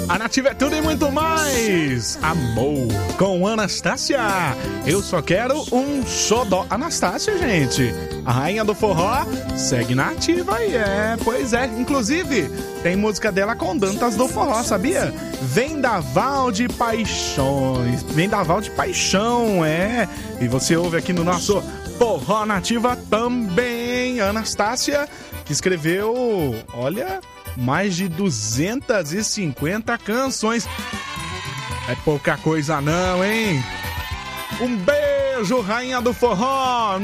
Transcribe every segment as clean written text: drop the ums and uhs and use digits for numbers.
A Nativa é tudo e muito mais. Amor com Anastácia. Eu só quero um xodó. Anastácia, gente, a rainha do forró, segue na ativa e pois é. Inclusive, tem música dela com Dantas do Forró, sabia? Vendaval de Paixões. Vendaval de Paixão, E você ouve aqui no nosso Forró Nativa também. Anastácia, que escreveu, olha, mais de 250 canções. É pouca coisa não, hein? Um beijo, rainha do forró,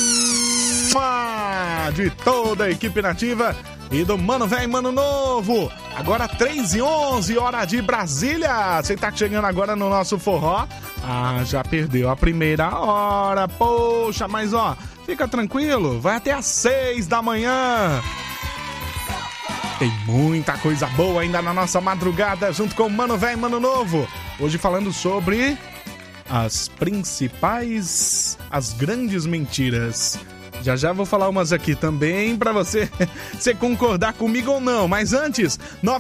de toda a equipe nativa e do Mano Velho, Mano Novo. Agora 3h11, hora de Brasília. Você tá chegando agora no nosso forró. Já perdeu a primeira hora. Poxa, mas fica tranquilo, vai até às 6 da manhã. Tem muita coisa boa ainda na nossa madrugada, junto com o Mano Velho, Mano Novo. Hoje falando sobre as grandes mentiras. Já vou falar umas aqui também pra você concordar comigo ou não. Mas antes,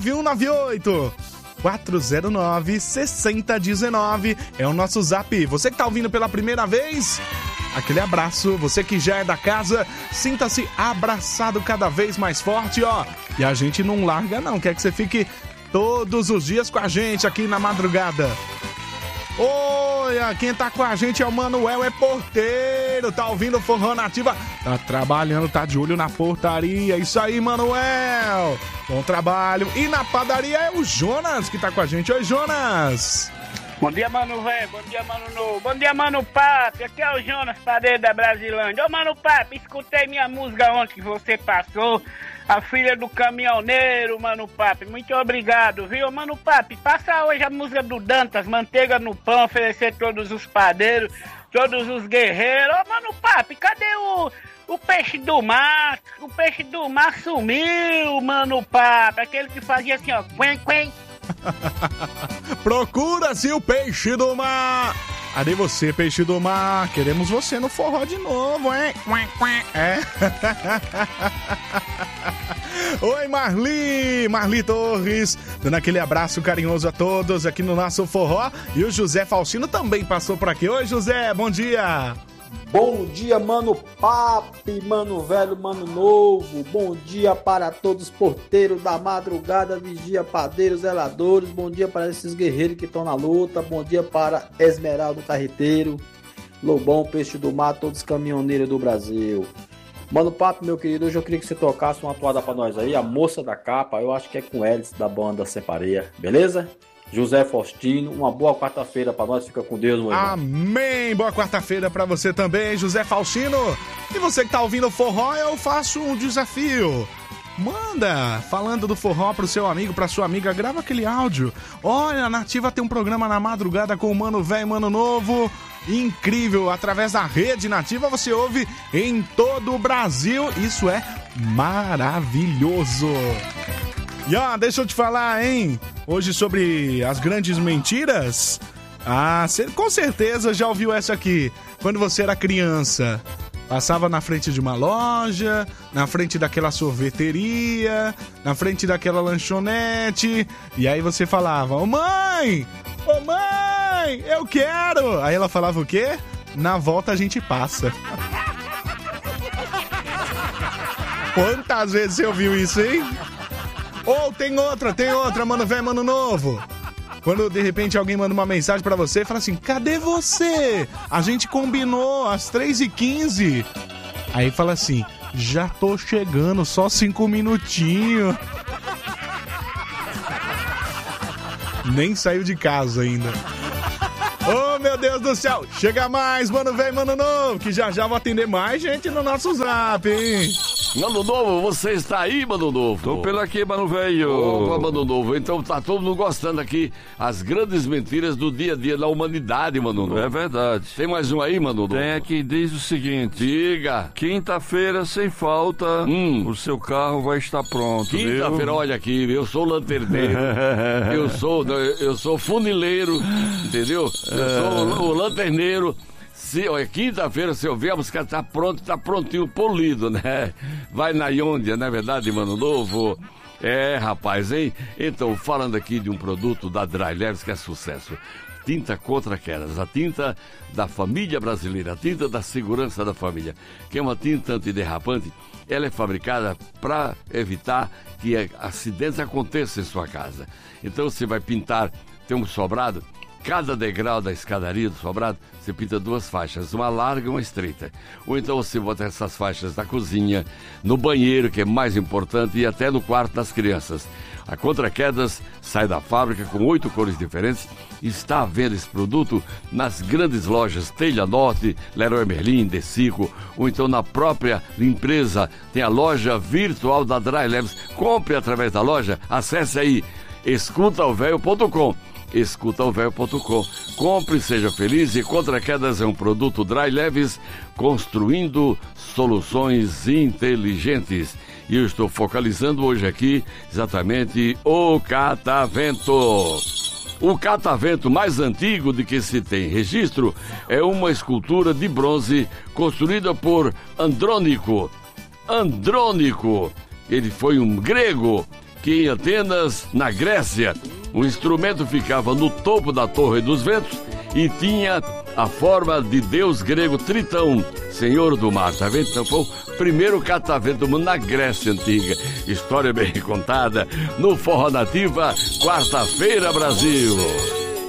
9198-409-6019 é o nosso zap. Você que tá ouvindo pela primeira vez, aquele abraço. Você que já é da casa, sinta-se abraçado cada vez mais forte, E a gente não larga não, quer que você fique todos os dias com a gente aqui na madrugada. Oi, quem tá com a gente é o Manuel, é porteiro, tá ouvindo o Forró Nativa, tá trabalhando, tá de olho na portaria. Isso aí, Manuel, bom trabalho. E na padaria é o Jonas que tá com a gente. Oi, Jonas. Bom dia, Mano Velho, bom dia, Mano Novo, bom dia, Mano Papi, aqui é o Jonas, padeiro da Brasilândia. Ô, Mano Papi, escutei minha música ontem que você passou, a filha do caminhoneiro, Mano Papi, muito obrigado, viu? Mano Papi, passa hoje a música do Dantas, Manteiga no Pão, oferecer todos os padeiros, todos os guerreiros. Ô, Mano Papi, cadê o peixe do mar? O peixe do mar sumiu, Mano Papi, aquele que fazia assim, quen, quen. Procura-se o peixe do mar. Cadê você, peixe do mar? Queremos você no forró de novo, hein? Oi, Marli Torres, dando aquele abraço carinhoso a todos aqui no nosso forró. E o José Faustino também passou por aqui. Oi, José, bom dia. Bom dia, Mano Papi, Mano Velho, Mano Novo. Bom dia para todos os porteiros da madrugada, vigia, padeiros, zeladores. Bom dia para esses guerreiros que estão na luta. Bom dia para Esmeralda, Carreteiro, Lobão, Peixe do Mar, todos os caminhoneiros do Brasil. Mano Papi, meu querido, hoje eu queria que você tocasse uma toada para nós aí, a Moça da Capa. Eu acho que é com Hélice da banda Separeia, beleza? José Faustino, uma boa quarta-feira pra nós, fica com Deus, meu irmão. Amém, boa quarta-feira pra você também, José Faustino. E você que tá ouvindo o forró, eu faço um desafio. Manda, falando do forró pro seu amigo, pra sua amiga, grava aquele áudio. Olha, a Nativa tem um programa na madrugada com o Mano Velho e Mano Novo. Incrível, através da rede Nativa você ouve em todo o Brasil. Isso é maravilhoso. E deixa eu te falar, hein? Hoje sobre as grandes mentiras. Você com certeza já ouviu essa aqui. Quando você era criança, passava na frente de uma loja, na frente daquela sorveteria, na frente daquela lanchonete, e aí você falava: Ô mãe, eu quero. Aí ela falava o quê? Na volta a gente passa. Quantas vezes você ouviu isso, hein? Ou tem outra, Mano Velho, Mano Novo. Quando de repente alguém manda uma mensagem pra você e fala assim: cadê você? A gente combinou às 3h15. Aí fala assim: já tô chegando, só 5 minutinhos. Nem saiu de casa ainda. Oh, meu Deus do céu. Chega mais, Mano Velho, Mano Novo, que já vou atender mais gente no nosso zap, hein? Mano Novo, você está aí, Mano Novo? Tô pelo aqui, Mano Velho. Opa, Mano Novo, então tá todo mundo gostando aqui as grandes mentiras do dia a dia da humanidade, Mano Novo. É verdade. Tem mais um aí, Mano Novo? Tem aqui, diz o seguinte: diga. Quinta-feira, sem falta, o seu carro vai estar pronto. Quinta-feira, olha aqui, eu sou lanterneiro, eu sou funileiro, entendeu? Eu sou o lanterneiro. Quinta-feira, se eu ver, a música tá prontinho, polido, né? Vai na Iondia, não é verdade, Mano Novo? É, rapaz, hein? Então, falando aqui de um produto da Dry Leves que é sucesso. Tinta contra quedas, a tinta da família brasileira, a tinta da segurança da família, que é uma tinta antiderrapante. Ela é fabricada para evitar que acidentes aconteçam em sua casa. Então você vai pintar, tem um sobrado, cada degrau da escadaria do sobrado, você pinta 2 faixas, uma larga e uma estreita. Ou então você bota essas faixas na cozinha, no banheiro, que é mais importante, e até no quarto das crianças. A Contra-Quedas sai da fábrica com 8 cores diferentes e está à venda esse produto nas grandes lojas Telha Norte, Leroy Merlin, Decico, ou então na própria empresa. Tem a loja virtual da Dry Leves. Compre através da loja, acesse aí escutaovelho.com. escutaovelho.com. Compre, seja feliz, e Contra-Quedas é um produto Dry Leves, construindo soluções inteligentes. E eu estou focalizando hoje aqui exatamente o catavento. O catavento mais antigo de que se tem registro é uma escultura de bronze construída por Andrônico. Andrônico, ele foi um grego que em Atenas, na Grécia, o instrumento ficava no topo da Torre dos Ventos e tinha a forma de deus grego Tritão, senhor do mar. Tá vendo? Então foi o primeiro catavento do mundo na Grécia Antiga. História bem contada no Forró Nativa, quarta-feira, Brasil.